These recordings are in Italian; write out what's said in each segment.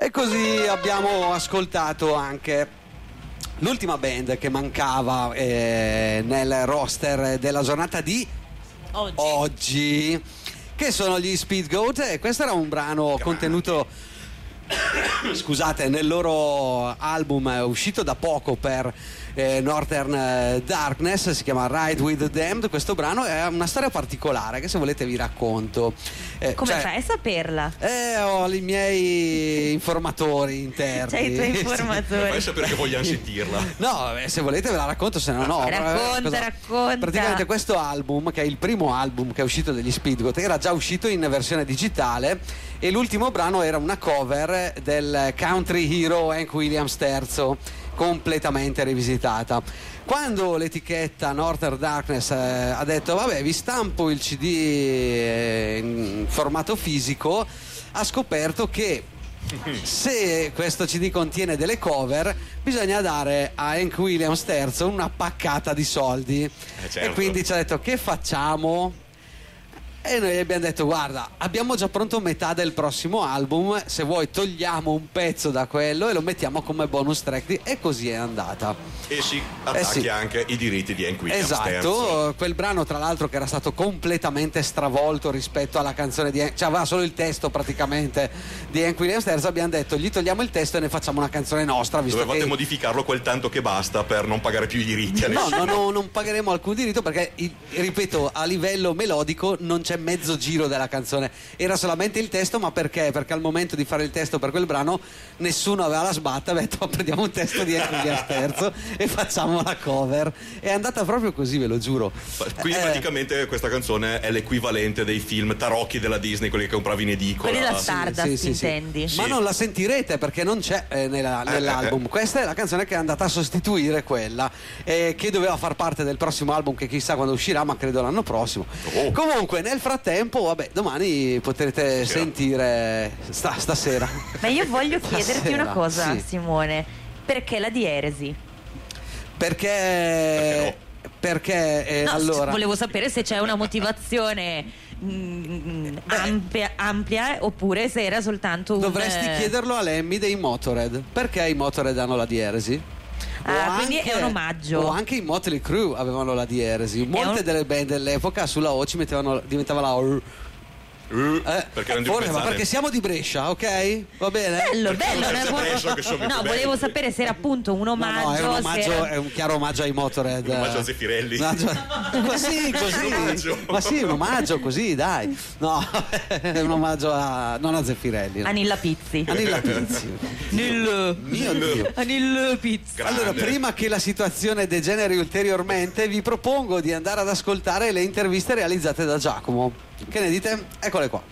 E così abbiamo ascoltato anche l'ultima band che mancava nel roster della giornata di oggi, che sono gli Speedgoat, e questo era un brano contenuto scusate, nel loro album uscito da poco per Northern Darkness, si chiama Ride with the Damned. Questo brano è una storia particolare che, se volete, vi racconto. Come fai a saperla? Ho i miei informatori interni. C'hai i tuoi informatori. Fai sapere che vogliamo sentirla. No, se volete ve la racconto, se no. Racconta. Praticamente questo album, che è il primo album che è uscito degli Speedgoat, era già uscito in versione digitale, e l'ultimo brano era una cover del Country Hero Hank Williams III, completamente rivisitata. Quando l'etichetta Northern Darkness ha detto vabbè, vi stampo il CD in formato fisico, ha scoperto che se questo CD contiene delle cover bisogna dare a Hank Williams III una paccata di soldi. Certo. E quindi ci ha detto: che facciamo? E noi abbiamo detto: guarda, abbiamo già pronto metà del prossimo album, se vuoi togliamo un pezzo da quello e lo mettiamo come bonus track. E così è andata. E si attacchi anche i diritti di Hank Williams. Esatto, quel brano tra l'altro che era stato completamente stravolto rispetto alla canzone di Hank, cioè aveva solo il testo praticamente di Hank Williams III. Abbiamo detto: gli togliamo il testo e ne facciamo una canzone nostra, visto dovevate che modificarlo quel tanto che basta per non pagare più i diritti. No, non pagheremo alcun diritto, perché ripeto, a livello melodico non c'è mezzo giro della canzone, era solamente il testo. Ma perché? Perché al momento di fare il testo per quel brano nessuno aveva la sbatta, aveva detto: prendiamo un testo di Hank Williams III e facciamo la cover. È andata proprio così, ve lo giuro. Quindi praticamente questa canzone è l'equivalente dei film tarocchi della Disney, quelli che compravi in edicola. Quelli da Stardust, intendi? Sì. Ma non la sentirete perché non c'è nell'album. Questa è la canzone che è andata a sostituire quella, che doveva far parte del prossimo album, che chissà quando uscirà, ma credo l'anno prossimo. Comunque nel frattempo, vabbè, domani potrete sentire stasera. Ma io voglio chiederti una cosa, sì. Simone: perché la dieresi? Perché allora volevo sapere se c'è una motivazione ampia oppure se era soltanto dovresti chiederlo a Lemmy dei Motorhead, perché i Motorhead hanno la dieresi. Quindi è un omaggio. O anche i Motley Crue avevano la dieresi. Molte delle band dell'epoca sulla O diventava la O. Perché non ma perché siamo di Brescia, ok? Va bene? Bello. Volevo sapere se era appunto un omaggio. No, è un omaggio, è un chiaro omaggio ai Motorhead. Un omaggio a Zeffirelli. Così. Ma sì, un omaggio così, dai. No, è un omaggio non a Zeffirelli. No. Anilla Pizzi. Mio Dio. Anilla Pizzi. Grande. Allora, prima che la situazione degeneri ulteriormente, vi propongo di andare ad ascoltare le interviste realizzate da Giacomo. Che ne dite? Eccole qua.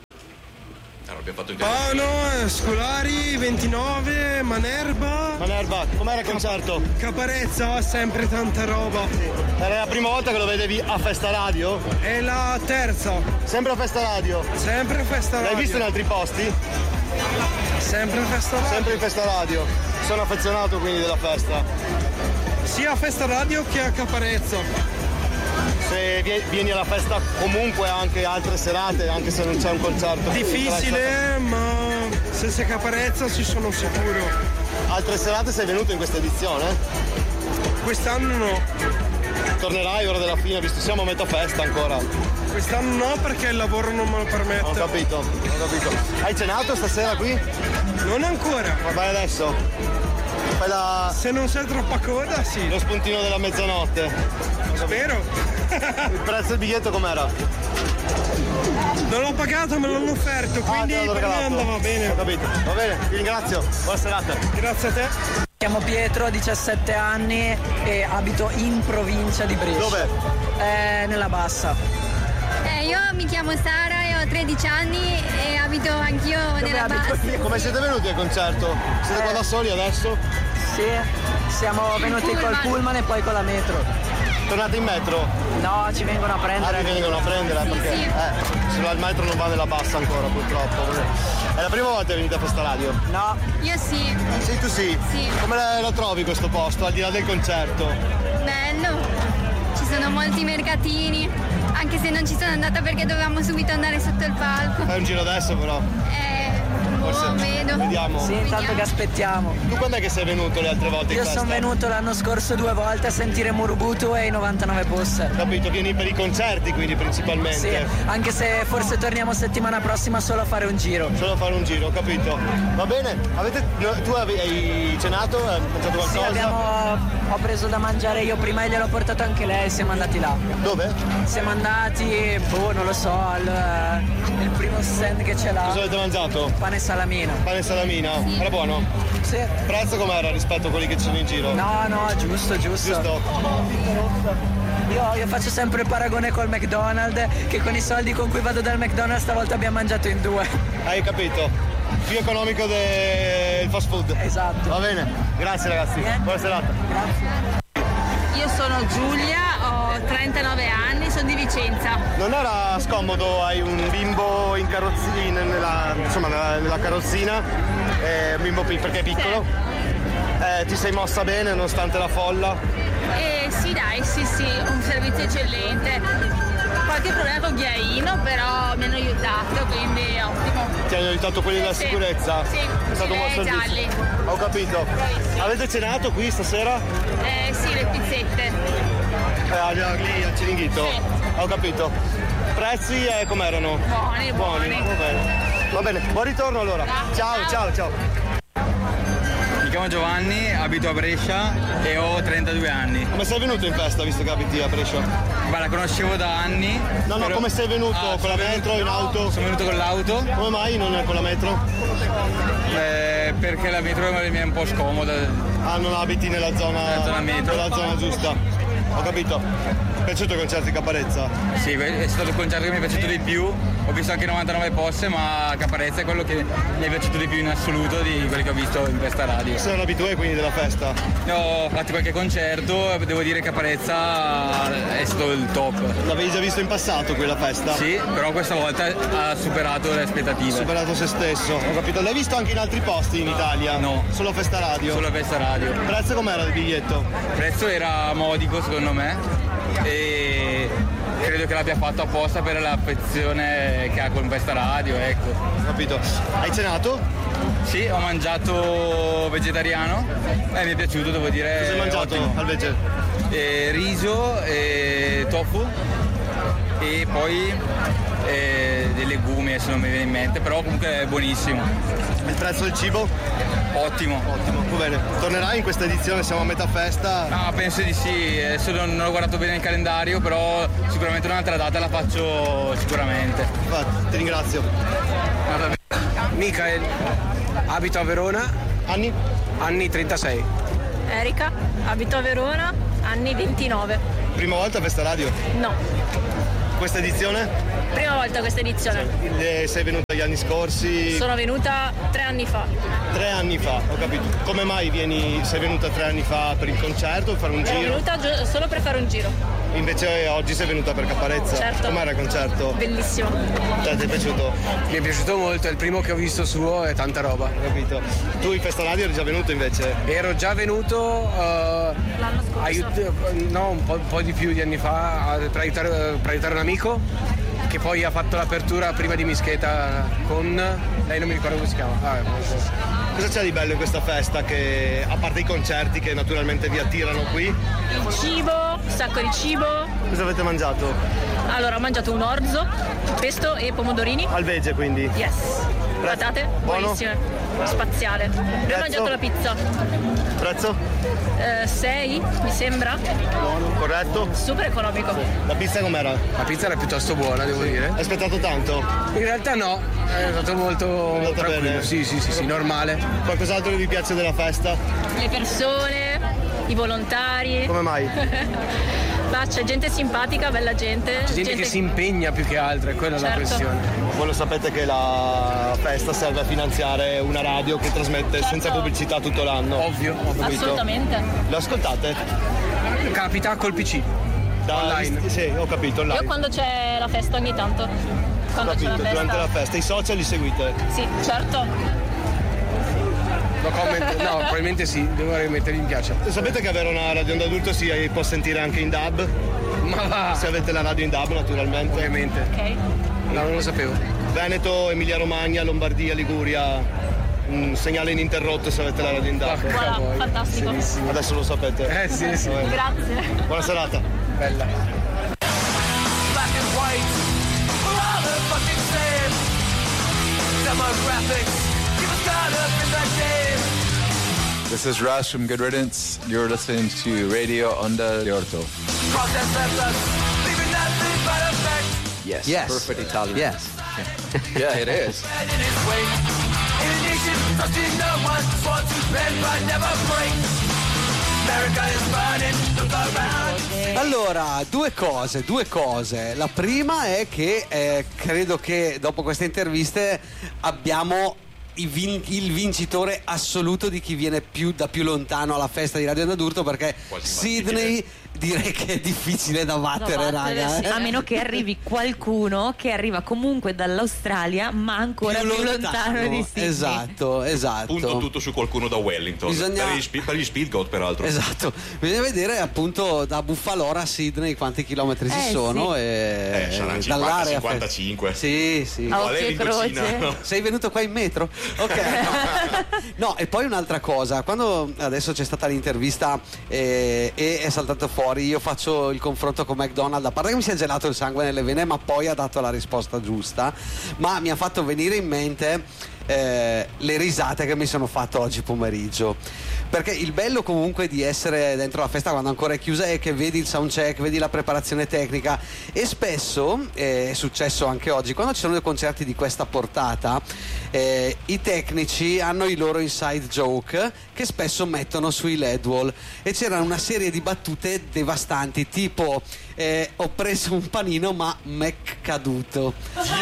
Paolo, Scolari, 29, Manerba, com'era il concerto? Caparezza, sempre tanta roba. Era la prima volta che lo vedevi a Festa Radio? È la terza. Sempre a Festa Radio? Sempre a Festa Radio. L'hai visto in altri posti? Sempre a Festa Radio. Sempre in Festa Radio. Sono affezionato quindi della festa. Sia a Festa Radio che a Caparezza. Se vieni alla festa comunque anche altre serate, anche se non c'è un concerto. Difficile, ma se sei Caparezza ci sono sicuro. Altre serate sei venuto in questa edizione? Quest'anno no. Tornerai ora della fine, visto siamo a metà festa ancora. Quest'anno no, perché il lavoro non me lo permette. Ho capito. Hai cenato stasera qui? Non ancora. Ma vai adesso? Se non c'è troppa coda, sì. Lo spuntino della mezzanotte. Spero. Il prezzo del biglietto com'era? Non l'ho pagato, me l'hanno offerto, quindi per me andava bene. Ho capito. Va bene, ti ringrazio. Buona serata. Grazie a te. Chiamo Pietro, ho 17 anni e abito in provincia di Brescia. Dove? Nella Bassa. Io mi chiamo Sara e ho 13 anni e abito anch'io nella Bassa. Come siete venuti al concerto? Siete qua da soli adesso? Sì, siamo venuti col pullman e poi con la metro. Tornate in metro? No, ci vengono a prendere. Vi vengono a prendere perché sì. Se no il metro non va nella Bassa ancora, purtroppo. È la prima volta che venite a Festa Radio? No. Io sì. Sì, tu sì? Sì. Come la trovi questo posto, al di là del concerto? Bello. Ci sono molti mercatini, anche se non ci sono andata perché dovevamo subito andare sotto il palco. Fai un giro adesso però? Forse. Vedo. vediamo. Sì, intanto che aspettiamo. Tu quando è che sei venuto le altre volte in Io festa? sono venuto l'anno scorso 2 volte a sentire Murubutu e i 99 Posse. Capito, vieni per i concerti quindi principalmente. Sì, anche se forse torniamo settimana prossima solo a fare un giro. Solo a fare un giro, capito. Va bene, tu hai cenato? Hai mangiato qualcosa? Sì, ho preso da mangiare io prima e gliel'ho portato anche lei, siamo andati là. Dove? Siamo andati, non lo so, il primo stand che c'è là. Cosa avete mangiato? Pane e salamina. Pane e salamina? Era buono? Sì. Prezzo com'era rispetto a quelli che ci sono in giro? No, giusto. Giusto? Io faccio sempre il paragone col McDonald's, che con i soldi con cui vado dal McDonald's stavolta abbiamo mangiato in 2. Hai capito? Più economico del fast food. Esatto. Va bene, grazie ragazzi. Buona serata. Grazie. Io sono Giulia, ho 39 anni, sono di Vicenza. Non era scomodo, hai un bimbo in carrozzina, nella carrozzina, un bimbo perché è piccolo? Ti sei mossa bene nonostante la folla? Sì, un servizio eccellente. Qualche problema con Ghiaino, però mi hanno aiutato, quindi ottimo. Ti hanno aiutato quelli della sicurezza? Sì, è stato un buon servizio. gialli. Ho capito. Bravissimo. Avete cenato qui stasera? Sì, le pizzette. Lì al Ciringhito? Sì. Ho capito. Prezzi com'erano? Buoni. Va bene, buon ritorno allora. Ciao. Mi chiamo Giovanni, abito a Brescia e ho 32 anni. Come sei venuto in festa visto che abiti a Brescia? La conoscevo da anni. No, come sei venuto? Con la metro, in auto? Sono venuto con l'auto. Come mai non con la metro? Perché la metro mi è un po' scomoda. Ah, non abiti nella zona metro. Nella zona giusta. Ho capito. Ti è piaciuto il concerto di Caparezza? Sì, è stato il concerto che mi è piaciuto di più. Ho visto anche 99 Posse, ma Caparezza è quello che mi è piaciuto di più in assoluto di quelli che ho visto in questa radio. Sei un abitué quindi della festa? Ho fatto qualche concerto, devo dire che Caparezza è stato il top. L'avevi già visto in passato quella festa? Sì, però questa volta ha superato le aspettative. Ha superato se stesso, ho capito. L'hai visto anche in altri posti in Italia? No. Solo Festa Radio? Solo Festa Radio. Il prezzo com'era del biglietto? Il prezzo era modico secondo me e credo che l'abbia fatto apposta per l'affezione che ha con Festa Radio, ecco. Ho capito. Hai cenato? Sì, ho mangiato vegetariano e mi è piaciuto, devo dire. Cosa hai mangiato al vege? Riso e tofu e poi dei legumi, adesso non mi viene in mente, però comunque è buonissimo. Il prezzo del cibo? Ottimo. Va bene. Tornerai in questa edizione? Siamo a metà festa? No, penso di sì, adesso non ho guardato bene il calendario, però sicuramente un'altra data la faccio sicuramente. Ti ringrazio. Michael, abito a Verona. Anni? Anni 36. Erika, abito a Verona, anni 29. Prima volta a Festa Radio? No. Questa edizione? Prima volta questa edizione. Sei venuta gli anni scorsi? Sono venuta 3 anni fa. 3 anni fa, ho capito. Come mai sei venuta 3 anni fa per il concerto, per fare un giro? Sono venuta solo per fare un giro. Invece oggi sei venuta per Caparezza? Certo. Com'era il concerto? Bellissimo. Ti è piaciuto? Mi è piaciuto molto, è il primo che ho visto suo e tanta roba. Ho capito. Tu in Festa Radio eri già venuto invece? Ero già venuto l'anno scorso. Un po' di più di anni fa per aiutare un amico che poi ha fatto l'apertura prima di Mischeta con lei, non mi ricordo come si chiama. Cosa c'è di bello in questa festa che, a parte i concerti che naturalmente vi attirano qui? Il cibo, un sacco di cibo. Cosa avete mangiato? Allora, ho mangiato un orzo, pesto e pomodorini. Al vege quindi? Yes. Patate, buono? Buonissime. Spaziale. Ho mangiato la pizza. Prezzo? 6, mi sembra. Corretto? Super economico. La pizza com'era? La pizza era piuttosto buona, devo dire. Hai aspettato tanto? In realtà no, è stato molto tranquillo. Bene. Sì, normale. Qualcos'altro che vi piace della festa? Le persone, i volontari. Come mai? Ma c'è gente simpatica, bella gente. C'è gente che si impegna più che altro, è quella la questione. Voi lo sapete che la festa serve a finanziare una radio che trasmette senza pubblicità tutto l'anno. Ovvio. Assolutamente. Lo ascoltate? Capita col PC. Online. Sì, ho capito, online. Io quando c'è la festa ogni tanto. Quando c'è la festa. Durante la festa. I social li seguite? Sì, certo. No, probabilmente sì, devo mettere mi piace. Sapete che avere una radio onda adulto si può sentire anche in DAB? Ma va! Se avete la radio in DAB naturalmente. Ovviamente. Ok. No, non lo sapevo. Veneto, Emilia Romagna, Lombardia, Liguria, un segnale ininterrotto se avete la radio in DAB. Voilà, fantastico. Adesso lo sapete. Sì. Grazie. Buona serata. Bella. Black and white, we're all the fucking same. Demographics, keep us caught up in that game. This is Rush from Good Riddance. You're listening to Radio Onda de Orto. Process left us, leaving nothing but effect. Yes. Perfect Italian. Yes. Yeah, it is. And in its wake, in a nation trusting no one, sworn to bend but never break. America is burning, look around. Allora, due cose. La prima è che credo che dopo queste interviste abbiamo il vincitore assoluto di chi viene da più lontano alla festa di Radio Onda d'Urto, perché Sydney direi che è difficile da battere, raga. Sì. A meno che arrivi qualcuno che arriva comunque dall'Australia ma ancora più lontano di Sydney. Esatto. Punto tutto su qualcuno da Wellington. Per gli Speed Goat, peraltro. Esatto. Bisogna vedere appunto da Buffalora a Sydney quanti chilometri ci sono. Sì. E saranno 50-55. Sì. Occhio croce. No. Sei venuto qua in metro? Ok. No, e poi un'altra cosa, quando adesso c'è stata l'intervista e è saltato fuori, io faccio il confronto con McDonald's, a parte che mi si è gelato il sangue nelle vene, ma poi ha dato la risposta giusta, ma mi ha fatto venire in mente le risate che mi sono fatto oggi pomeriggio, perché il bello comunque di essere dentro la festa quando ancora è chiusa è che vedi il soundcheck, vedi la preparazione tecnica, e spesso è successo anche oggi quando ci sono dei concerti di questa portata, i tecnici hanno i loro inside joke che spesso mettono sui LED wall, e c'era una serie di battute devastanti tipo ho preso un panino ma m'è caduto.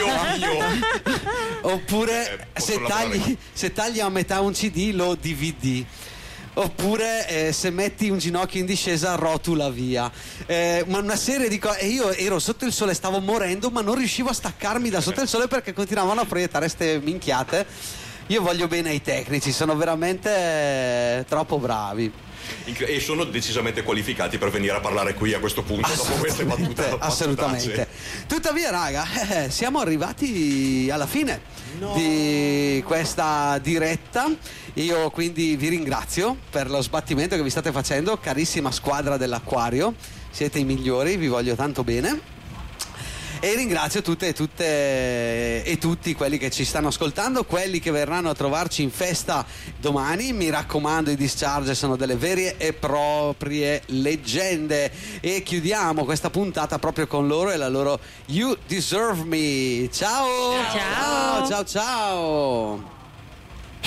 Oppure se tagli a metà un CD lo DVD. Oppure se metti un ginocchio in discesa rotula via, ma una serie di cose, e io ero sotto il sole, stavo morendo ma non riuscivo a staccarmi da sotto il sole perché continuavano a proiettare ste minchiate. Io voglio bene ai tecnici, sono veramente troppo bravi e sono decisamente qualificati per venire a parlare qui a questo punto dopo queste battute. Assolutamente. Tuttavia, raga, siamo arrivati alla fine di questa diretta. Io quindi vi ringrazio per lo sbattimento che vi state facendo, carissima squadra dell'Acquario, siete i migliori, vi voglio tanto bene. E ringrazio tutte e tutti quelli che ci stanno ascoltando, quelli che verranno a trovarci in festa domani. Mi raccomando, i Discharge sono delle vere e proprie leggende, e chiudiamo questa puntata proprio con loro e la loro You Deserve Me. Ciao.